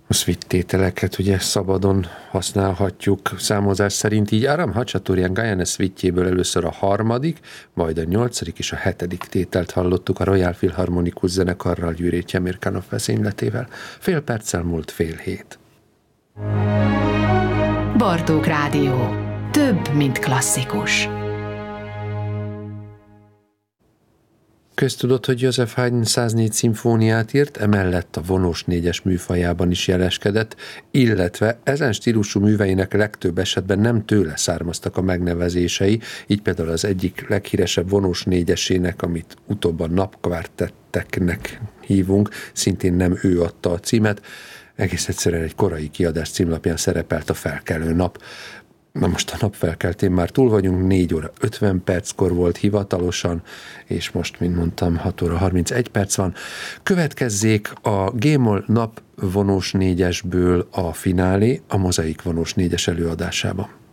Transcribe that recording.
A suite tételeket ugye szabadon használhatjuk számozás szerint, így Aram Hacsaturjan Guyana suite-jéből először a harmadik, majd a 8. és a 7. tételt hallottuk a Royal Philharmonikus zenekarral, Győrét Csemirkanov vezényletével. Fél perccel múlt 6:30. Bartók Rádió. Több, mint klasszikus. Köztudott, hogy József Haydn 104 szimfóniát írt, emellett a vonós négyes műfajában is jeleskedett, illetve ezen stílusú műveinek legtöbb esetben nem tőle származtak a megnevezései, így például az egyik leghíresebb vonós négyesének, amit utóbb a napkvártetteknek hívunk, szintén nem ő adta a címet, egész egyszerűen egy korai kiadás címlapján szerepelt a Felkelő nap. Na most a napfelkeltén már túl vagyunk, 4:50 volt hivatalosan, és most, mint mondtam, 6:31 van. Következzék a G-moll napvonós négyesből a finálé, a Mozaik vonós négyes előadásában.